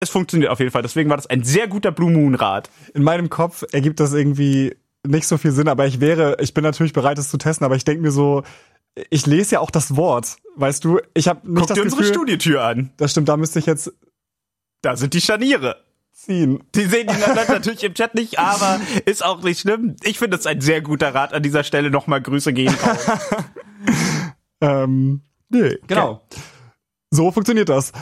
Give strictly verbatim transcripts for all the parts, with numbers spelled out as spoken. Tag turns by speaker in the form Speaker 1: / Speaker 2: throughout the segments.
Speaker 1: es funktioniert auf jeden Fall. Deswegen war das ein sehr guter Blue Moon Rat.
Speaker 2: In meinem Kopf ergibt das irgendwie nicht so viel Sinn, aber ich wäre, ich bin natürlich bereit, es zu testen, aber ich denke mir so, ich lese ja auch das Wort, weißt du? Ich habe nicht
Speaker 1: Guck
Speaker 2: das
Speaker 1: dir
Speaker 2: Gefühl,
Speaker 1: unsere Studietür an.
Speaker 2: Das stimmt, da müsste ich jetzt
Speaker 1: Da sind die Scharniere.
Speaker 2: ziehen.
Speaker 1: Die sehen die natürlich im Chat nicht, aber ist auch nicht schlimm. Ich finde es ein sehr guter Rat an dieser Stelle. Nochmal Grüße gehen raus.
Speaker 2: ähm, nee, genau. Okay. So funktioniert das.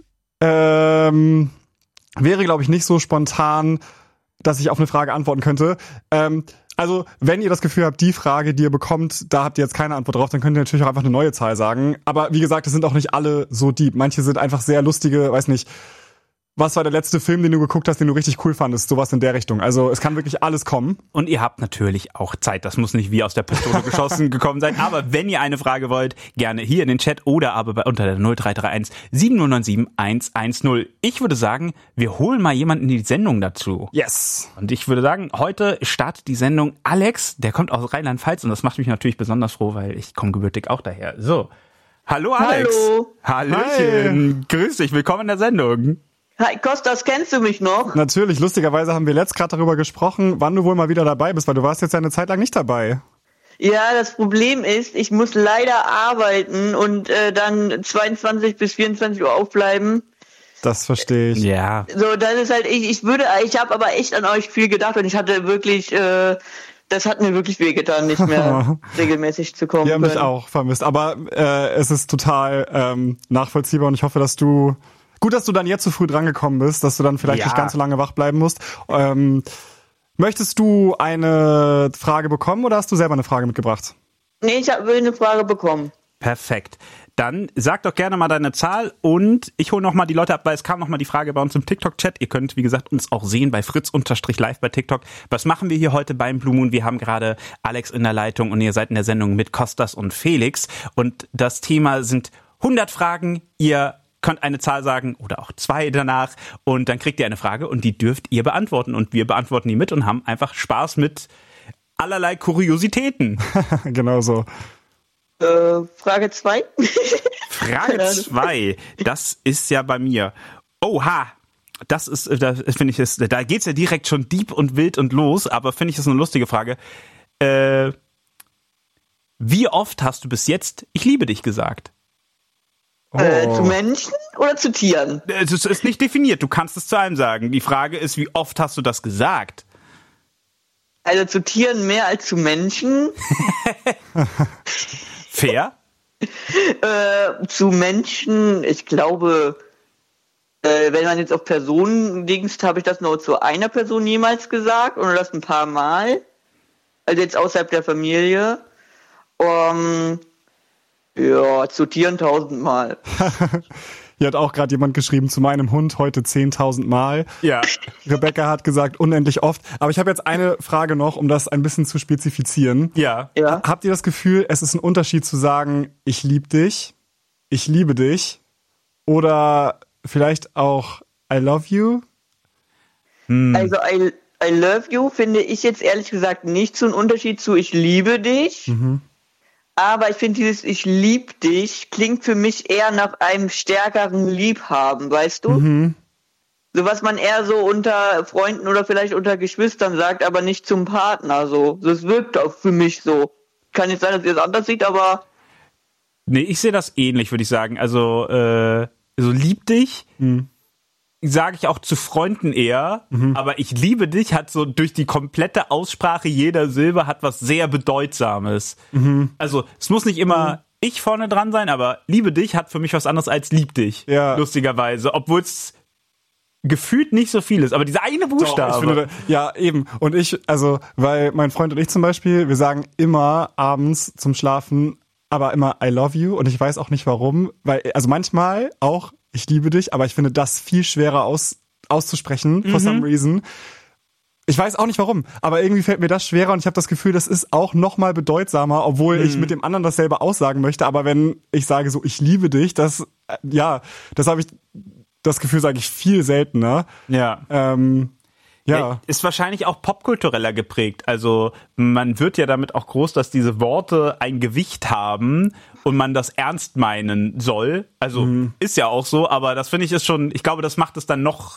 Speaker 2: Ähm, wäre, glaube ich, nicht so spontan, dass ich auf eine Frage antworten könnte. Ähm, also, wenn ihr das Gefühl habt, die Frage, die ihr bekommt, da habt ihr jetzt keine Antwort drauf, dann könnt ihr natürlich auch einfach eine neue Zahl sagen. Aber wie gesagt, es sind auch nicht alle so deep. Manche sind einfach sehr lustige, weiß nicht, was war der letzte Film, den du geguckt hast, den du richtig cool fandest? Sowas in der Richtung. Also es kann wirklich alles kommen.
Speaker 1: Und ihr habt natürlich auch Zeit. Das muss nicht wie aus der Pistole geschossen gekommen sein. Aber wenn ihr eine Frage wollt, gerne hier in den Chat oder aber bei unter der null drei drei eins sieben null neun sieben eins eins null. Ich würde sagen, wir holen mal jemanden in die Sendung dazu.
Speaker 2: Yes.
Speaker 1: Und ich würde sagen, heute startet die Sendung Alex. Der kommt aus Rheinland-Pfalz und das macht mich natürlich besonders froh, weil ich komme gebürtig auch daher. So. Hallo Alex.
Speaker 3: Hallo.
Speaker 1: Hallöchen. Hi. Grüß dich. Willkommen in der Sendung.
Speaker 3: Hi, Kostas, kennst du mich noch?
Speaker 2: Natürlich, lustigerweise haben wir letzt gerade darüber gesprochen, wann du wohl mal wieder dabei bist, weil du warst jetzt ja eine Zeit lang nicht dabei.
Speaker 3: Ja, das Problem ist, ich muss leider arbeiten und äh, dann zweiundzwanzig bis vierundzwanzig Uhr aufbleiben.
Speaker 2: Das verstehe ich.
Speaker 1: Ja.
Speaker 3: So, das ist halt, ich, ich würde, ich habe aber echt an euch viel gedacht und ich hatte wirklich, äh, das hat mir wirklich wehgetan, nicht mehr regelmäßig zu kommen.
Speaker 2: Wir haben dich auch vermisst, aber äh, es ist total ähm, nachvollziehbar und ich hoffe, dass du Gut, dass du dann jetzt so früh drangekommen bist, dass du dann vielleicht ja. nicht ganz so lange wach bleiben musst. Ähm, möchtest du eine Frage bekommen oder hast du selber eine Frage mitgebracht?
Speaker 3: Nee, ich will eine Frage bekommen.
Speaker 1: Perfekt. Dann sag doch gerne mal deine Zahl und ich hole nochmal die Leute ab, weil es kam nochmal die Frage bei uns im TikTok-Chat. Ihr könnt, wie gesagt, uns auch sehen bei Fritz-Live bei TikTok. Was machen wir hier heute beim Blue Moon? Wir haben gerade Alex in der Leitung und ihr seid in der Sendung mit Kostas und Felix. Und das Thema sind hundert Fragen. Ihr könnt eine Zahl sagen oder auch zwei danach und dann kriegt ihr eine Frage und die dürft ihr beantworten und wir beantworten die mit und haben einfach Spaß mit allerlei Kuriositäten.
Speaker 2: Genau so.
Speaker 3: Äh, Frage zwei.
Speaker 1: Frage zwei. Das ist ja bei mir. Oha. Das ist, das finde ich, ist, da geht's ja direkt schon deep und wild und los, aber finde ich das eine lustige Frage. Äh, wie oft hast du bis jetzt "Ich liebe dich" gesagt?
Speaker 3: Oh. Äh, zu Menschen oder zu Tieren?
Speaker 1: Es ist nicht definiert, du kannst es zu einem sagen. Die Frage ist, wie oft hast du das gesagt?
Speaker 3: Also zu Tieren mehr als zu Menschen.
Speaker 1: Fair?
Speaker 3: äh, zu Menschen, ich glaube, äh, wenn man jetzt auf Personen dingst, habe ich das nur zu einer Person jemals gesagt oder das ein paar Mal. Also jetzt außerhalb der Familie. Um, Ja, zu Tieren tausendmal.
Speaker 2: Hier hat auch gerade jemand geschrieben, zu meinem Hund heute zehntausend Mal.
Speaker 1: Ja.
Speaker 2: Rebecca hat gesagt, unendlich oft. Aber ich habe jetzt eine Frage noch, um das ein bisschen zu spezifizieren.
Speaker 1: Ja.
Speaker 3: ja.
Speaker 2: Habt ihr das Gefühl, es ist ein Unterschied zu sagen, ich liebe dich, ich liebe dich oder vielleicht auch I love you?
Speaker 3: Hm. Also I, I love you finde ich jetzt ehrlich gesagt nicht so ein Unterschied zu ich liebe dich. Mhm. Aber ich finde, dieses "Ich lieb dich" klingt für mich eher nach einem stärkeren Liebhaben, weißt du? Mhm. So was man eher so unter Freunden oder vielleicht unter Geschwistern sagt, aber nicht zum Partner so. Das wirkt auch für mich so. Kann jetzt sein, dass ihr es anders seht, aber...
Speaker 1: Nee, ich sehe das ähnlich, würde ich sagen. Also, äh, so "lieb dich" mhm. sage ich auch zu Freunden eher, mhm. aber "ich liebe dich" hat so durch die komplette Aussprache jeder Silbe hat was sehr Bedeutsames. Mhm. Also es muss nicht immer mhm. ich vorne dran sein, aber "liebe dich" hat für mich was anderes als "lieb dich",
Speaker 2: ja.
Speaker 1: lustigerweise, obwohl es gefühlt nicht so viel ist, aber dieser eine Buchstabe.
Speaker 2: Doch, ich finde, ja, eben. Und ich, also, weil mein Freund und ich zum Beispiel, wir sagen immer abends zum Schlafen, aber immer "I love you" und ich weiß auch nicht warum, weil, also manchmal auch "Ich liebe dich", aber ich finde das viel schwerer aus, auszusprechen, for mhm. some reason. Ich weiß auch nicht warum, aber irgendwie fällt mir das schwerer und ich habe das Gefühl, das ist auch nochmal bedeutsamer, obwohl mhm. ich mit dem anderen dasselbe aussagen möchte, aber wenn ich sage so "ich liebe dich", das, ja, das habe ich, das Gefühl sage ich viel seltener.
Speaker 1: Ja.
Speaker 2: Ähm, Ja.
Speaker 1: Ist wahrscheinlich auch popkultureller geprägt. Also man wird ja damit auch groß, dass diese Worte ein Gewicht haben und man das ernst meinen soll. Also mhm. ist ja auch so, aber das finde ich ist schon, ich glaube, das macht es dann noch